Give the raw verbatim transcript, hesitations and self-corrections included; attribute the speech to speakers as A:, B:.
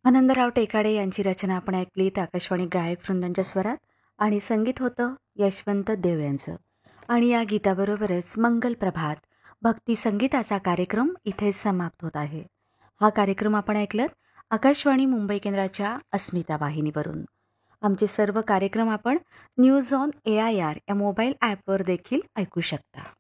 A: आनंदराव टेकाडे यांची रचना आपण ऐकलीत आकाशवाणी गायक वृंदांच्या स्वरात आणि संगीत होतं यशवंत देव यांचं. आणि या गीताबरोबरच मंगल प्रभात भक्ती संगीताचा कार्यक्रम इथे समाप्त होत आहे. हा कार्यक्रम आपण ऐकलत आकाशवाणी मुंबई केंद्राच्या अस्मिता वाहिनीवरून. आमचे सर्व कार्यक्रम आपण news on A I R या मोबाईल ॲपवर देखील ऐकू शकता.